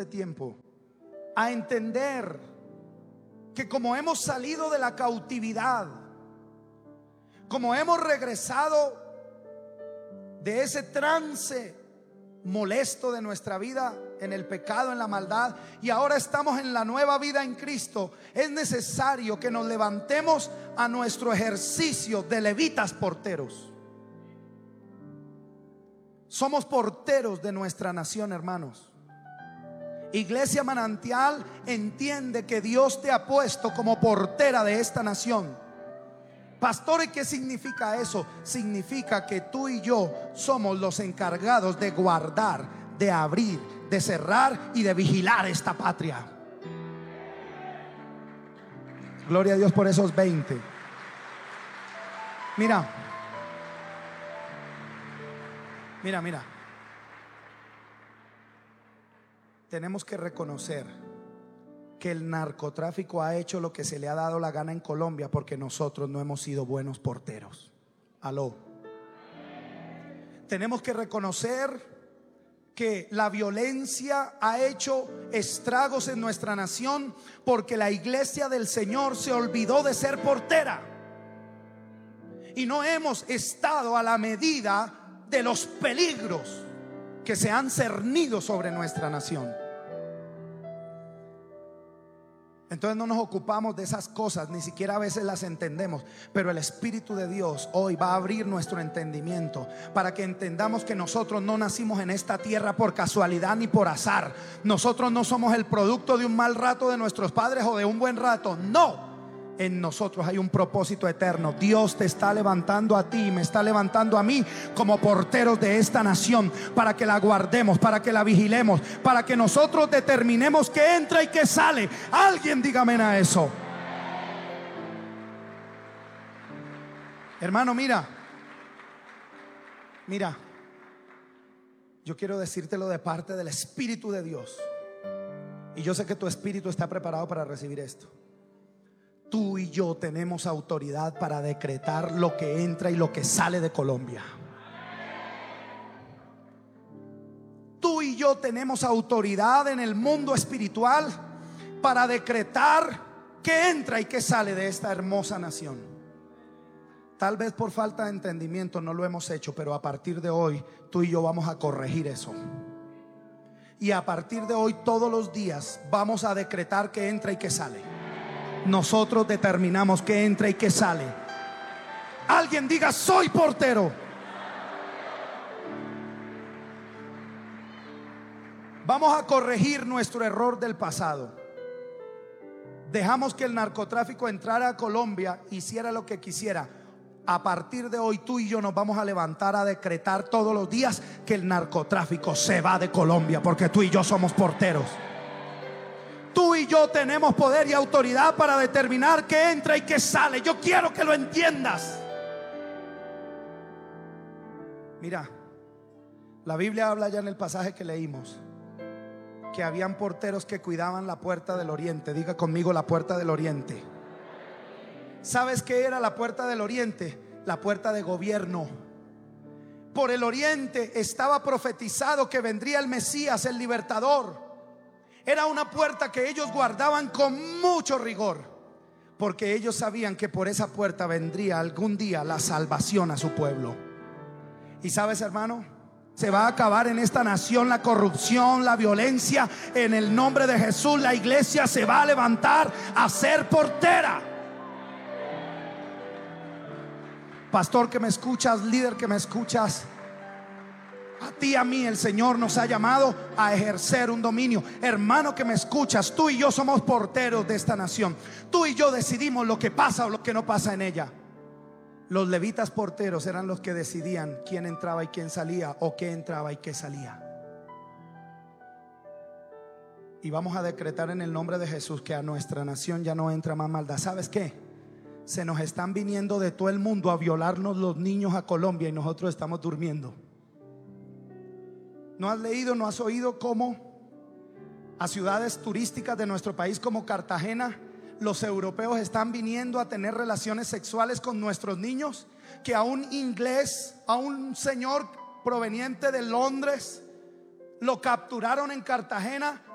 este tiempo a entender que como hemos salido de la cautividad, como hemos regresado de ese trance molesto de nuestra vida en el pecado, en la maldad, y ahora estamos en la nueva vida en Cristo, es necesario que nos levantemos a nuestro ejercicio de levitas porteros. Somos porteros de nuestra nación, hermanos. Iglesia Manantial entiende que Dios te ha puesto como portera de esta nación. Pastor, ¿y qué significa eso? Significa que tú y yo somos los encargados de guardar, de abrir, de cerrar y de vigilar esta patria. Gloria a Dios por esos 20. Mira. Tenemos que reconocer que el narcotráfico ha hecho lo que se le ha dado la gana en Colombia porque nosotros no hemos sido buenos porteros. Aló. Tenemos que reconocer que la violencia ha hecho estragos en nuestra nación porque la iglesia del Señor se olvidó de ser portera y no hemos estado a la medida de los peligros que se han cernido sobre nuestra nación. Entonces no nos ocupamos de esas cosas, ni siquiera a veces las entendemos. Pero el Espíritu de Dios hoy va a abrir nuestro entendimiento para que entendamos que nosotros no nacimos en esta tierra por casualidad ni por azar. Nosotros no somos el producto de un mal rato de nuestros padres o de un buen rato. No. En nosotros hay un propósito eterno. Dios te está levantando a ti y me está levantando a mí como porteros de esta nación, para que la guardemos, para que la vigilemos, para que nosotros determinemos qué entra y qué sale. Alguien dígame a eso. Hermano, mira, yo quiero decírtelo de parte del Espíritu de Dios, y yo sé que tu espíritu está preparado para recibir esto. Tú y yo tenemos autoridad para decretar lo que entra y lo que sale de Colombia. Tú y yo tenemos autoridad en el mundo espiritual para decretar qué entra y qué sale de esta hermosa nación. Tal vez por falta de entendimiento no lo hemos hecho, pero a partir de hoy tú y yo vamos a corregir eso. Y a partir de hoy todos los días vamos a decretar qué entra y qué sale. Nosotros determinamos qué entra y qué sale. Alguien diga: soy portero. Vamos a corregir nuestro error del pasado. Dejamos que el narcotráfico entrara a Colombia, hiciera lo que quisiera. A partir de hoy tú y yo nos vamos a levantar a decretar todos los días que el narcotráfico se va de Colombia, porque tú y yo somos porteros. Tú y yo tenemos poder y autoridad para determinar qué entra y qué sale. Yo quiero que lo entiendas. Mira, la Biblia habla ya en el pasaje que leímos que habían porteros que cuidaban la puerta del oriente. Diga conmigo: la puerta del oriente. ¿Sabes qué era la puerta del oriente? La puerta de gobierno. Por el oriente estaba profetizado que vendría el Mesías, el libertador. Era una puerta que ellos guardaban con mucho rigor, porque ellos sabían que por esa puerta vendría algún día la salvación a su pueblo. Y sabes, hermano, se va a acabar en esta nación la corrupción, la violencia. En el nombre de Jesús, la iglesia se va a levantar a ser portera. Pastor que me escuchas, líder que me escuchas, a ti, a mí, el Señor nos ha llamado a ejercer un dominio. Hermano que me escuchas, tú y yo somos porteros de esta nación. Tú y yo decidimos lo que pasa o lo que no pasa en ella. Los levitas porteros eran los que decidían quién entraba y quién salía, o qué entraba y qué salía. Y vamos a decretar en el nombre de Jesús que a nuestra nación ya no entra más maldad. ¿Sabes qué? Se nos están viniendo de todo el mundo a violarnos los niños a Colombia y nosotros estamos durmiendo. ¿No has leído, no has oído cómo a ciudades turísticas de nuestro país como Cartagena los europeos están viniendo a tener relaciones sexuales con nuestros niños? Que a un inglés, a un señor proveniente de Londres, lo capturaron en Cartagena